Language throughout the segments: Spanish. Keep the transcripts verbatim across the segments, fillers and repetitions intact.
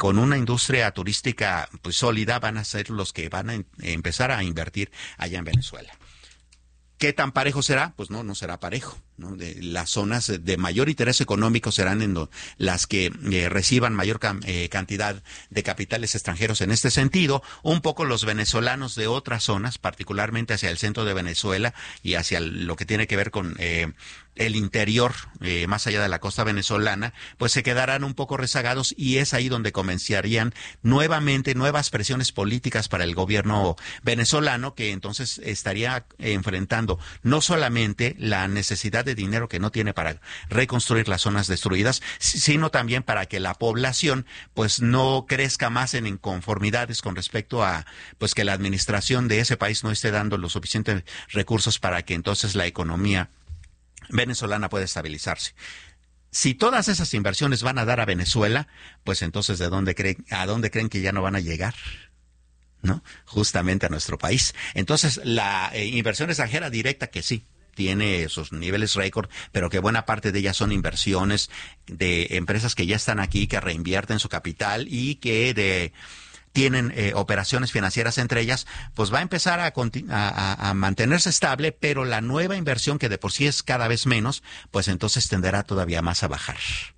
con una industria turística pues sólida van a ser los que van a em- empezar a invertir allá en Venezuela. ¿Qué tan parejo será? Pues no, no será parejo, ¿no? De, las zonas de mayor interés económico serán en lo, las que eh, reciban mayor cam, eh, cantidad de capitales extranjeros en este sentido. Un poco los venezolanos de otras zonas, particularmente hacia el centro de Venezuela y hacia lo que tiene que ver con eh, el interior, eh, más allá de la costa venezolana, pues se quedarán un poco rezagados y es ahí donde comenzarían nuevamente nuevas presiones políticas para el gobierno venezolano, que entonces estaría enfrentando no solamente la necesidad de dinero que no tiene para reconstruir las zonas destruidas, sino también para que la población pues no crezca más en inconformidades con respecto a pues que la administración de ese país no esté dando los suficientes recursos para que entonces la economía venezolana puede estabilizarse. Si todas esas inversiones van a dar a Venezuela, pues entonces ¿de dónde creen, a dónde creen que ya no van a llegar? ¿No? Justamente a nuestro país. Entonces, la eh, inversión extranjera directa, que sí tiene sus niveles récord, pero que buena parte de ellas son inversiones de empresas que ya están aquí, que reinvierten su capital y que de tienen eh, operaciones financieras entre ellas, pues va a empezar a, a, a mantenerse estable, pero la nueva inversión, que de por sí es cada vez menos, pues entonces tenderá todavía más a bajar.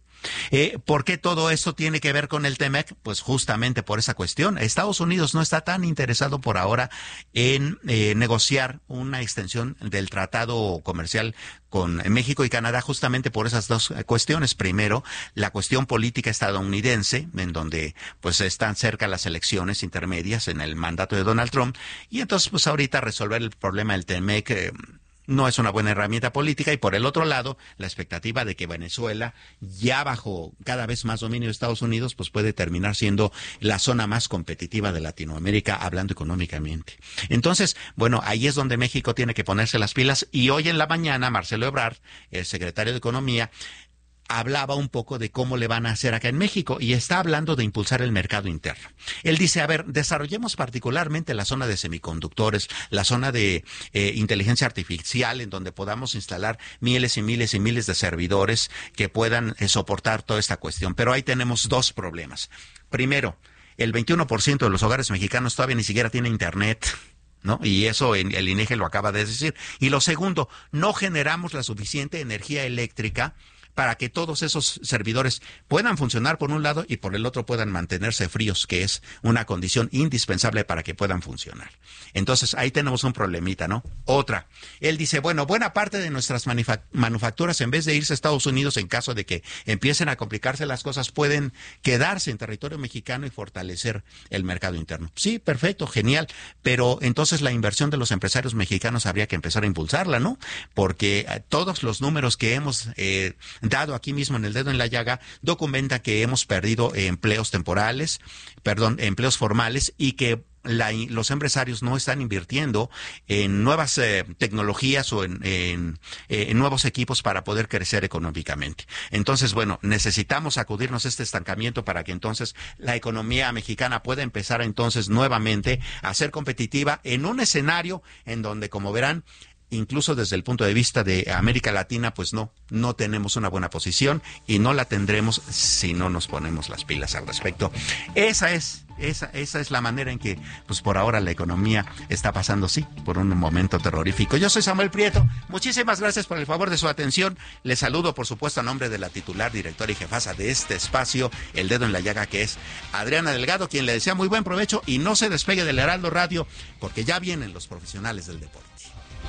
Eh, ¿Por qué todo esto tiene que ver con el T-M E C? Pues justamente por esa cuestión. Estados Unidos no está tan interesado por ahora en eh, negociar una extensión del tratado comercial con México y Canadá, justamente por esas dos cuestiones. Primero, la cuestión política estadounidense, en donde pues están cerca las elecciones intermedias en el mandato de Donald Trump, y entonces pues ahorita resolver el problema del T M E C eh, no es una buena herramienta política. Y por el otro lado, la expectativa de que Venezuela, ya bajo cada vez más dominio de Estados Unidos, pues puede terminar siendo la zona más competitiva de Latinoamérica, hablando económicamente. Entonces, bueno, ahí es donde México tiene que ponerse las pilas. Y hoy en la mañana, Marcelo Ebrard, el secretario de Economía, hablaba un poco de cómo le van a hacer acá en México y está hablando de impulsar el mercado interno. Él dice, a ver, desarrollemos particularmente la zona de semiconductores, la zona de eh, inteligencia artificial, en donde podamos instalar miles y miles y miles de servidores que puedan eh, soportar toda esta cuestión. Pero ahí tenemos dos problemas. Primero, el veintiuno por ciento de los hogares mexicanos todavía ni siquiera tiene internet, ¿no? Y eso en, el INEGI lo acaba de decir. Y lo segundo, no generamos la suficiente energía eléctrica para que todos esos servidores puedan funcionar por un lado y por el otro puedan mantenerse fríos, que es una condición indispensable para que puedan funcionar. Entonces, ahí tenemos un problemita, ¿no? Otra, él dice, bueno, buena parte de nuestras manufac- manufacturas, en vez de irse a Estados Unidos en caso de que empiecen a complicarse las cosas, pueden quedarse en territorio mexicano y fortalecer el mercado interno. Sí, perfecto, genial, pero entonces la inversión de los empresarios mexicanos habría que empezar a impulsarla, ¿no? Porque eh, todos los números que hemos eh, dado aquí mismo en el dedo en la llaga documenta que hemos perdido empleos temporales, perdón, empleos formales, y que La, los empresarios no están invirtiendo en nuevas eh, tecnologías o en, en, eh, en nuevos equipos para poder crecer económicamente. Entonces, bueno, necesitamos sacudirnos este estancamiento para que entonces la economía mexicana pueda empezar entonces nuevamente a ser competitiva en un escenario en donde, como verán, incluso desde el punto de vista de América Latina, pues no, no tenemos una buena posición y no la tendremos si no nos ponemos las pilas al respecto. Esa es, esa, esa es la manera en que, pues por ahora la economía está pasando, sí, por un momento terrorífico. Yo soy Samuel Prieto, muchísimas gracias por el favor de su atención. Les saludo, por supuesto, a nombre de la titular, directora y jefasa de este espacio, El Dedo en la Llaga, que es Adriana Delgado, quien le desea muy buen provecho y no se despegue del Heraldo Radio, porque ya vienen los profesionales del deporte.